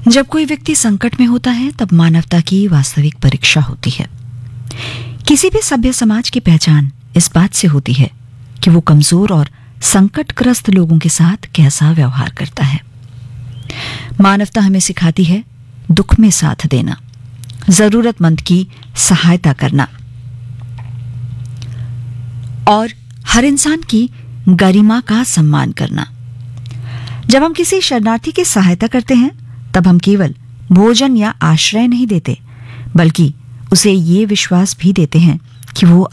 जब कोई व्यक्ति संकट में होता है तब मानवता की वास्तविक परीक्षा होती है। किसी भी सभ्य समाज की पहचान इस बात से होती है कि वो कमजोर और संकटग्रस्त लोगों के साथ कैसा व्यवहार करता है। मानवता हमें सिखाती है दुख में साथ देना, जरूरतमंद की सहायता करना और हर इंसान की गरिमा का सम्मान करना। जब हम किसी शरणार्थी की सहायता करते हैं तब हम केवल भोजन या आश्रय नहीं देते, बल्कि उसे ये विश्वास भी देते हैं कि वो